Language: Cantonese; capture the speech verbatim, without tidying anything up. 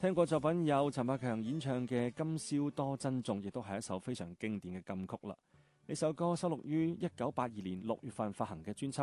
聽過作品有陳百強演唱嘅《今宵多珍重》，亦都係一首非常經典嘅金曲啦。呢首歌收錄於一九八二年六月份發行嘅專輯